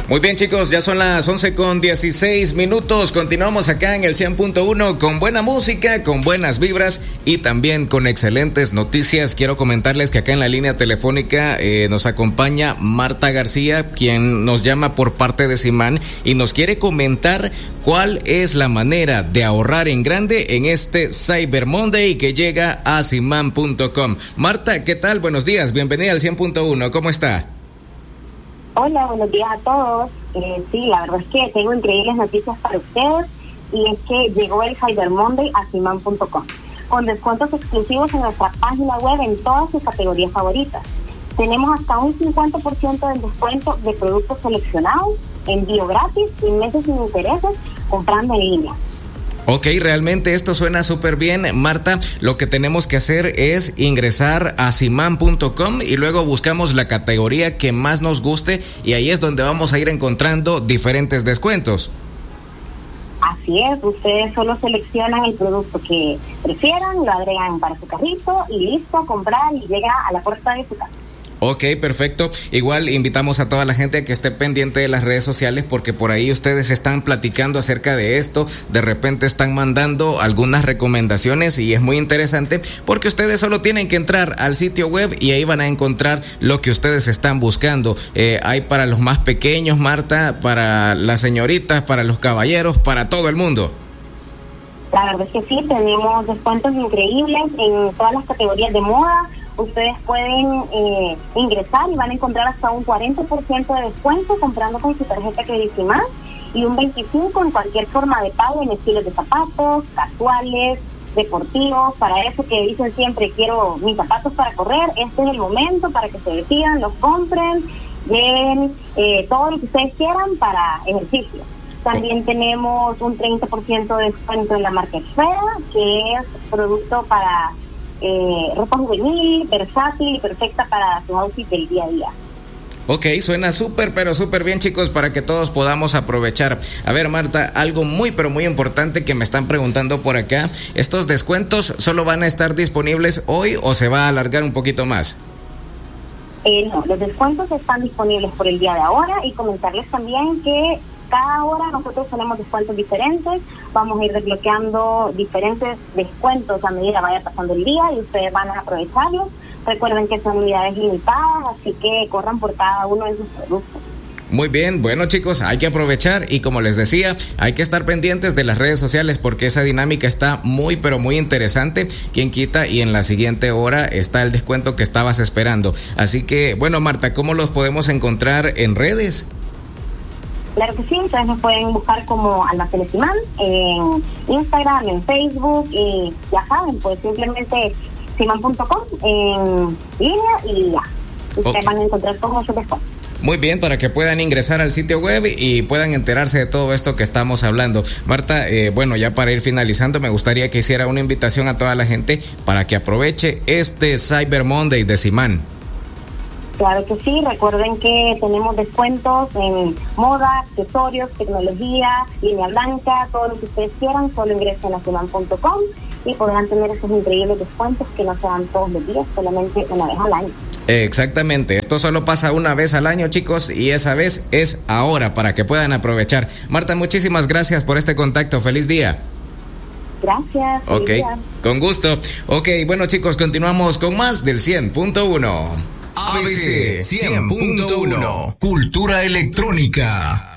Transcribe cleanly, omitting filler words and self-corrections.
Muy bien, chicos, ya son las 11:16. Continuamos acá en el 100.1 con buena música, con buenas vibras y también con excelentes noticias. Quiero comentarles que acá en la línea telefónica nos acompaña Marta García, quien nos llama por parte de Simán y nos quiere comentar cuál es la manera de ahorrar en grande en este Cyber Monday que llega a Simán.com. Marta, ¿qué tal? Buenos días, bienvenida al 100.1, ¿cómo está? Hola, buenos días a todos. Sí, la verdad es que tengo increíbles noticias para ustedes y es que llegó el Cyber Monday a Simán.com con descuentos exclusivos en nuestra página web en todas sus categorías favoritas. Tenemos hasta un 50% de descuento de productos seleccionados, envío gratis y meses sin intereses comprando en línea. Ok, realmente esto suena súper bien, Marta. Lo que tenemos que hacer es ingresar a Simán.com y luego buscamos la categoría que más nos guste y ahí es donde vamos a ir encontrando diferentes descuentos. Así es, ustedes solo seleccionan el producto que prefieran, lo agregan para su carrito y listo, a comprar y llega a la puerta de su casa. Ok, perfecto. Igual invitamos a toda la gente a que esté pendiente de las redes sociales porque por ahí ustedes están platicando acerca de esto, de repente están mandando algunas recomendaciones y es muy interesante porque ustedes solo tienen que entrar al sitio web y ahí van a encontrar lo que ustedes están buscando. Hay para los más pequeños, Marta, para las señoritas, para los caballeros, para todo el mundo. La verdad es que sí, tenemos descuentos increíbles en todas las categorías de moda. Ustedes pueden ingresar y van a encontrar hasta un 40% de descuento comprando con su tarjeta Credicimán y un 25% en cualquier forma de pago en estilos de zapatos, casuales, deportivos. Para eso que dicen siempre, quiero mis zapatos para correr, este es el momento para que se decidan, los compren, lleven todo lo que ustedes quieran para ejercicio. También tenemos un 30% de descuento en la marca Esfera, que es producto para ropa juvenil, versátil y perfecta para su outfit del día a día. Ok, suena súper, pero súper bien, chicos, para que todos podamos aprovechar. A ver, Marta, algo muy, pero muy importante que me están preguntando por acá. ¿Estos descuentos solo van a estar disponibles hoy o se va a alargar un poquito más? No, los descuentos están disponibles por el día de ahora y comentarles también que cada hora nosotros tenemos descuentos diferentes, vamos a ir desbloqueando diferentes descuentos a medida que vaya pasando el día y ustedes van a aprovecharlos. Recuerden que son unidades limitadas, así que corran por cada uno de sus productos. Muy bien, bueno, chicos, hay que aprovechar y como les decía, hay que estar pendientes de las redes sociales porque esa dinámica está muy, pero muy interesante. Quien quita y en la siguiente hora está el descuento que estabas esperando. Así que, bueno, Marta, ¿cómo los podemos encontrar en redes? Claro que sí, ustedes nos pueden buscar como Almacenes Simán en Instagram, en Facebook y ya saben, pues simplemente Simán.com en línea y ya. Ustedes van a encontrar todos sus descuentos. Muy bien, para que puedan ingresar al sitio web y puedan enterarse de todo esto que estamos hablando. Marta, bueno, ya para ir finalizando, me gustaría que hiciera una invitación a toda la gente para que aproveche este Cyber Monday de Simán. Claro que sí, recuerden que tenemos descuentos en moda, accesorios, tecnología, línea blanca, todo lo que ustedes quieran, solo ingresen a Simán.com y podrán tener esos increíbles descuentos que no se dan todos los días, solamente una vez al año. Exactamente, esto solo pasa una vez al año, chicos, y esa vez es ahora para que puedan aprovechar. Marta, muchísimas gracias por este contacto, feliz día. Gracias. Ok, con gusto. Ok, bueno, chicos, continuamos con más del 100.1. ABC 100.1 Cultura Electrónica.